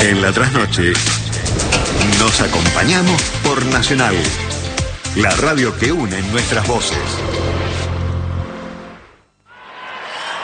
En la trasnoche nos acompañamos por Nacional, la radio que une nuestras voces.